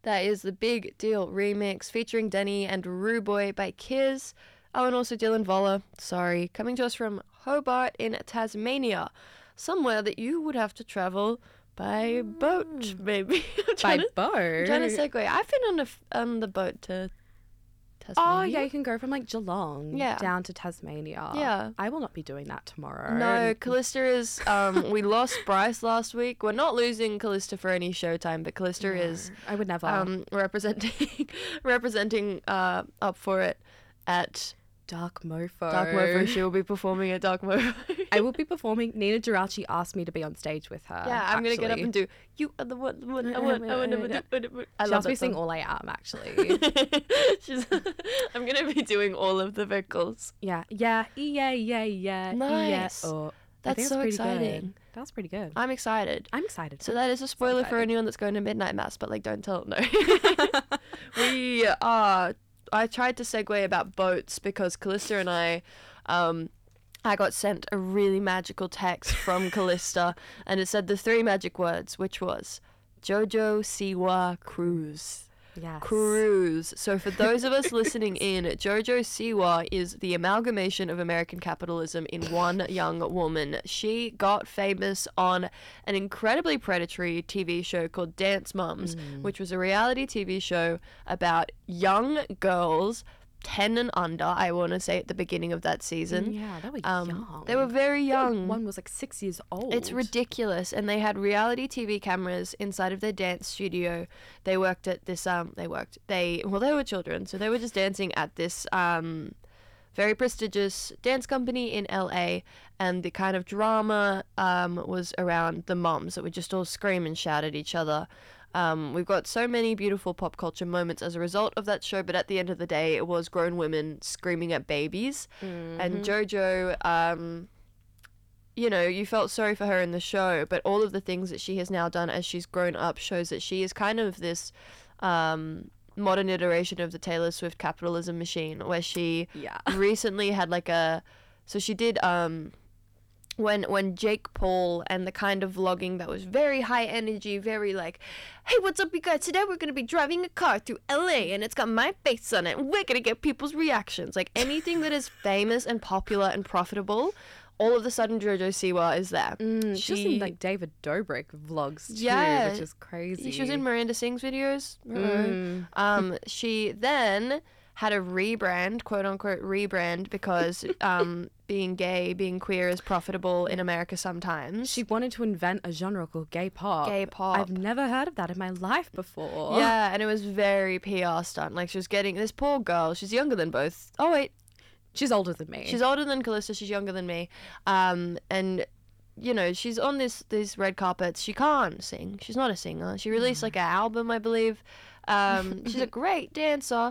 That is the Big Deal remix featuring Denny and Rue Boy by Kiz. Oh, and also Dylan Voller, sorry, coming to us from Hobart in Tasmania, somewhere that you would have to travel by boat, maybe. By I'm boat? trying to segue. I've been on the boat to Tasmania. Oh, yeah, you can go from like Geelong down to Tasmania. Yeah. I will not be doing that tomorrow. No, Callista is, we lost Bryce last week. We're not losing Callista for any showtime, but Callista is I would never. representing up for it at Dark Mofo. Dark Mofo. She will be performing at Dark Mofo. I will be performing. Nina Girachi asked me to be on stage with her. Yeah, I'm going to get up and do, you are the one, I want. She asked me to sing All I Am, actually. I'm going to be doing all of the vocals. Yeah. Nice. Oh, That's so exciting. Good. That was pretty good. I'm excited. I'm excited. So that is a spoiler for anyone that's going to Midnight Mass, but like, don't tell it, no. I tried to segue about boats because Callista and I got sent a really magical text from Callista, and it said the 3 magic words, which was Jojo Siwa Cruise. Yes. Cruise. So for those of us listening in, Jojo Siwa is the amalgamation of American capitalism in one young woman. She got famous on an incredibly predatory TV show called Dance Moms, which was a reality TV show about young girls 10 and under, I want to say, at the beginning of that season. Yeah, they were young. They were very young. One was like 6 years old. It's ridiculous. And they had reality TV cameras inside of their dance studio. They worked at this, they were children, so they were just dancing at this very prestigious dance company in LA. And the kind of drama was around the moms that would just all scream and shout at each other. We've got so many beautiful pop culture moments as a result of that show, but at the end of the day, it was grown women screaming at babies. And Jojo, you felt sorry for her in the show, but all of the things that she has now done as she's grown up shows that she is kind of this modern iteration of the Taylor Swift capitalism machine, where she recently had so she did... When Jake Paul and the kind of vlogging that was very high energy, very like, hey, what's up, you guys? Today we're going to be driving a car through LA and it's got my face on it and we're going to get people's reactions. Like anything that is famous and popular and profitable, all of a sudden Jojo Siwa is there. She's in like David Dobrik vlogs too, which is crazy. She was in Miranda Sings videos. She then had a rebrand, quote unquote rebrand, because being gay, being queer is profitable in America sometimes. She wanted to invent a genre called gay pop. Gay pop. I've never heard of that in my life before. Yeah, and it was very PR stunt. Like she was getting this poor girl. She's younger than both. Oh wait, she's older than me. She's older than Callista. She's younger than me. And she's on these red carpets. She can't sing. She's not a singer. She released like an album, I believe. She's a great dancer.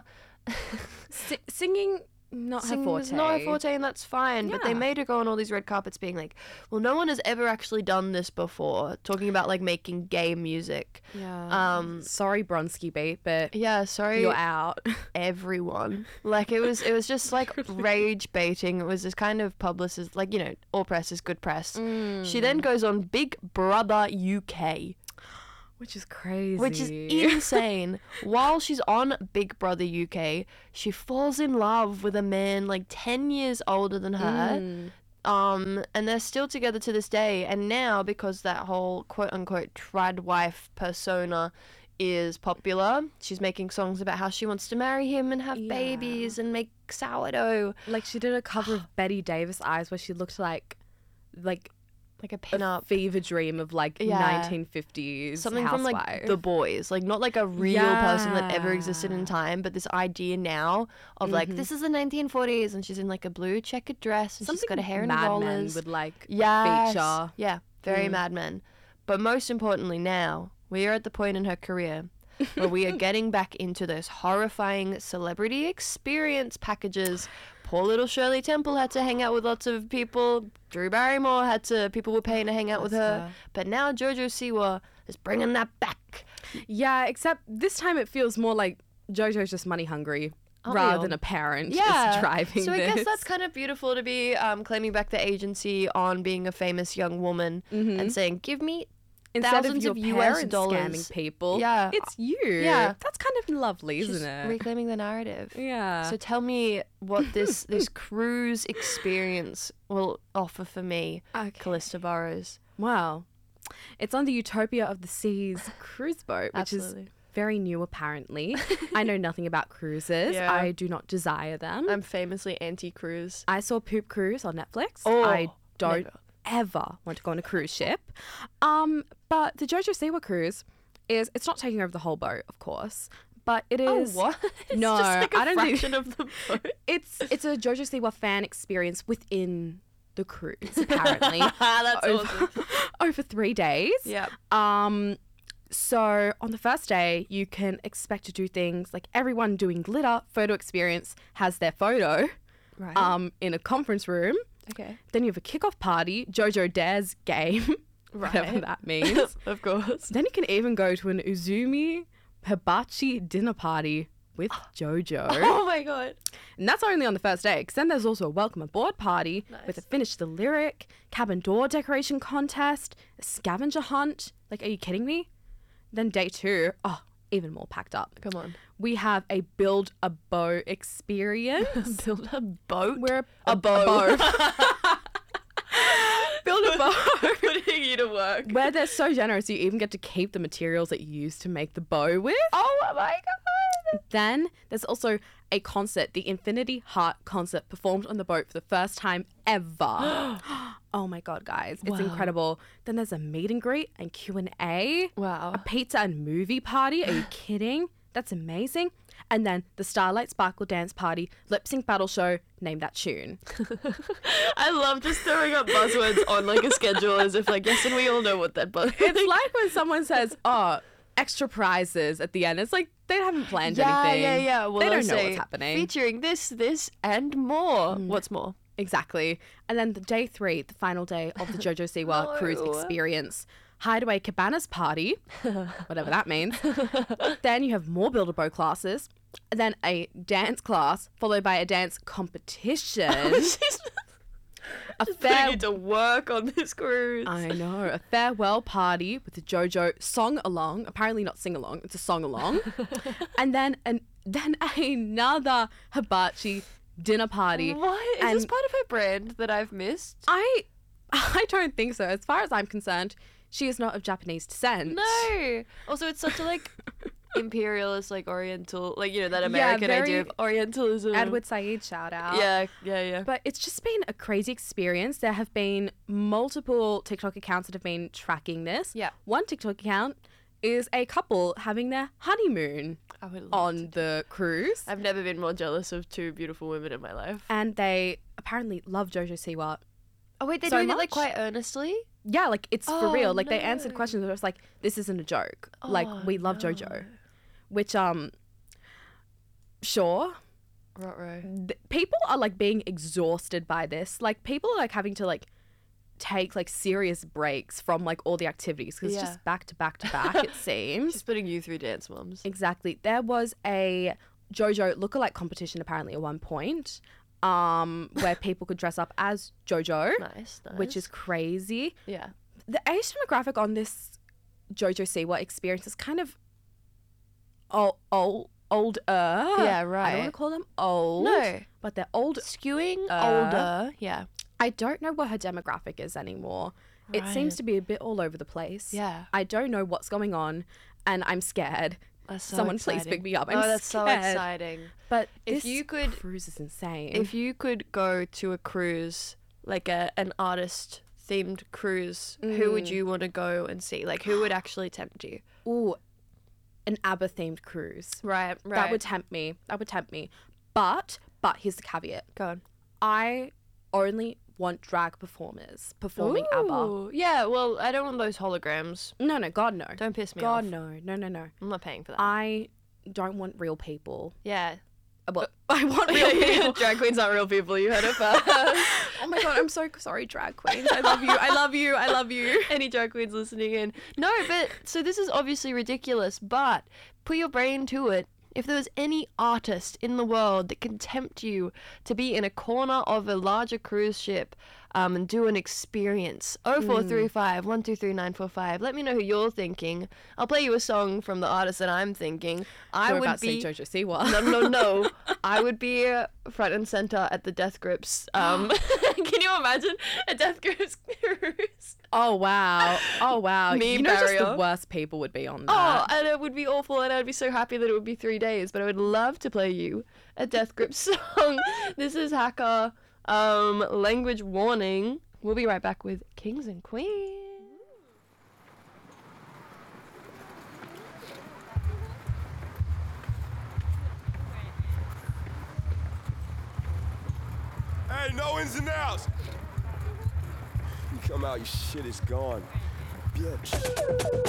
Singing not her forte. It's not her forte, and that's fine. But they made her go on all these red carpets being like, well, no one has ever actually done this before, talking about like making gay music. Sorry, Bronski Beat, but sorry, you're out. Everyone, like it was just like rage baiting. It was this kind of publicist, like, all press is good press. She then goes on Big Brother UK, which is crazy. Which is insane. While she's on Big Brother UK, she falls in love with a man like 10 years older than her. And they're still together to this day. And now, because that whole quote-unquote trad wife persona is popular, she's making songs about how she wants to marry him and have babies and make sourdough. Like she did a cover of Betty Davis Eyes where she looked like a pin-up fever dream of like 1950s something housewife. From like The Boys, like not like a real person that ever existed in time, but this idea now of like this is the 1940s, and she's in like a blue checkered dress and she's got a hair in rollers. Would like feature. Very Mad Men. But most importantly, now we are at the point in her career where we are getting back into those horrifying celebrity experience packages. Poor little Shirley Temple had to hang out with lots of people. Drew Barrymore people were paying to hang out with her. But now Jojo Siwa is bringing that back. Yeah, except this time it feels more like Jojo's just money hungry rather than a parent just driving So I guess that's kind of beautiful to be claiming back the agency on being a famous young woman and saying, give me Instead thousands of of your US parents dollars. scamming people, Yeah. it's you. Yeah. That's kind of lovely, Just isn't it? reclaiming the narrative. Yeah. So tell me what this cruise experience will offer for me, Callista Burrows. Well, it's on the Utopia of the Seas cruise boat, which is very new apparently. I know nothing about cruises. Yeah. I do not desire them. I'm famously anti-cruise. I saw Poop Cruise on Netflix. Oh, I don't never. ever want to go on a cruise ship. But the Jojo Siwa cruise it's not taking over the whole boat, of course. But it is. Oh, what? It's no, just like a I don't think fraction of the boat. It's a Jojo Siwa fan experience within the cruise, apparently. That's awesome. Over 3 days. Yeah. So on the first day, you can expect to do things like everyone doing glitter photo experience has their photo Right. in a conference room. Okay. Then you have a kickoff party, Jojo Dares game, whatever Right. that means. Of course. Then you can even go to an Uzumi Hibachi dinner party with Jojo. Oh my god. And that's only on the first day, because then there's also a welcome aboard party with a finish the lyric, cabin door decoration contest, a scavenger hunt. Like, are you kidding me? Then day 2, even more packed up. Come on. We have a build a bow experience. Build a boat? We're A bow. Build a bow. Putting you to work. Where they're so generous, you even get to keep the materials that you use to make the bow with. Oh my god. Then there's also a concert, the Infinity Heart concert, performed on the boat for the first time ever. Oh my god, guys, it's incredible. Then there's a meet and greet and Q&A. Wow. A pizza and movie party. Are you kidding? That's amazing. And then the Starlight Sparkle Dance Party, lip sync battle show, name that tune. I love just throwing up buzzwords on like a schedule as if like, yes, and we all know what that buzz. It's like when someone says, extra prizes at the end. It's like they haven't planned anything. Yeah. Well, they don't know say, what's happening. Featuring this, and more. What's more? Exactly. And then the day 3, the final day of the Jojo Siwa cruise experience. Hideaway Cabanas party, whatever that means. Then you have more Build-A-Bow classes. Then a dance class, followed by a dance competition. Putting you to work on this cruise. I know. A farewell party with the JoJo song-along. Apparently not sing-along. It's a song-along. And then another hibachi dinner party. What? Is this part of her brand that I've missed? I don't think so. As far as I'm concerned, she is not of Japanese descent. No. Also, it's such a like imperialist, like oriental, like, you know, that American idea of orientalism. Edward Said shout out. Yeah. But it's just been a crazy experience. There have been multiple TikTok accounts that have been tracking this. Yeah. One TikTok account is a couple having their honeymoon I would love on the cruise. I've never been more jealous of two beautiful women in my life. And they apparently love Jojo Siwa. Oh wait, they're so doing it like much. quite earnestly? Yeah, like it's for real. Like they no. answered questions that was like, this isn't a joke. Like we love JoJo. Which sure. Ruh-roh. People are like being exhausted by this. Like people are like having to like take like serious breaks from like all the activities because it's just back to back to back, it seems. She's putting you through dance moms. Exactly. There was a JoJo lookalike competition apparently at one point where people could dress up as JoJo. Nice. Which is crazy. Yeah. The age demographic on this Jojo Siwa experience is kind of older. Yeah, right. I don't want to call them old. No. But they're old. Skewing older. Yeah. I don't know what her demographic is anymore. It seems to be a bit all over the place. Yeah. I don't know what's going on and I'm scared. That's so Someone exciting. please pick me up. I'm that's scared. so exciting. But If this you could- cruise is insane. If you could go to a cruise, like an artist themed cruise, who would you want to go and see? Like, who would actually tempt you? Ooh, an ABBA themed cruise. Right. That would tempt me. But here's the caveat. go on. I only want drag performers performing ABBA. Ooh, yeah, well, I don't want those holograms. No, God no. Don't piss me God off. no. I'm not paying for that. I don't want real people. Yeah. Well, I want real people. Drag queens aren't real people. You heard it first. Oh my god, I'm so sorry, drag queens. I love you. I love you. I love you. Any drag queens listening in. No, but so this is obviously ridiculous, but put your brain to it. If there was any artist in the world that can tempt you to be in a corner of a larger cruise ship, and do an experience. 0435 123 945. Let me know who you're thinking. I'll play you a song from the artist that I'm thinking. I We're would about be to say Jojo Siwa. no. I would be front and center at the Death Grips. Can you imagine a Death Grips cruise? Oh wow. Me, you know, just the Barrier. worst people would be on Oh, that. and it would be awful, and I'd be so happy that it would be 3 days. But I would love to play you a Death Grips song. This is Hacker. Language warning. We'll be right back with Kings and Queens. Hey, no ins and outs. You come out, your shit is gone, bitch.